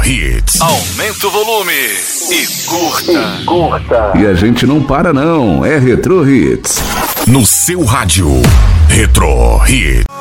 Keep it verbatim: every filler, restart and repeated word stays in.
Hits. Aumenta o volume e curta. E curta. E a gente não para não, é Retro Hits. No seu rádio, Retro Hits.